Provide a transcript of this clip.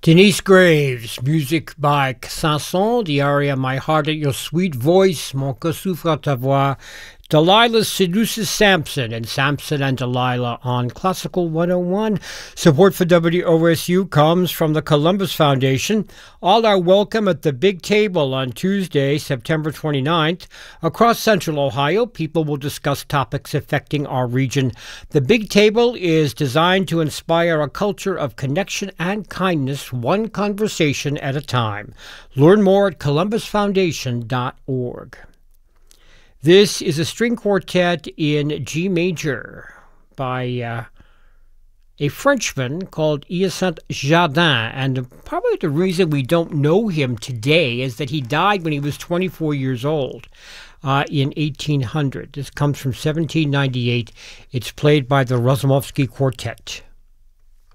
Denise Graves, music by Sanson, the aria My Heart at Your Sweet Voice, Mon cœur souffre à ta voix. Delilah seduces Samson, and Samson and Delilah on Classical 101. Support for WOSU comes from the Columbus Foundation. All are welcome at the Big Table on Tuesday, September 29th. Across Central Ohio, people will discuss topics affecting our region. The Big Table is designed to inspire a culture of connection and kindness, one conversation at a time. Learn more at columbusfoundation.org. This is a string quartet in G major by a Frenchman called Hyacinthe Jardin, and probably the reason we don't know him today is that he died when he was 24 years old in 1800. This comes from 1798. It's played by the Razumovsky Quartet.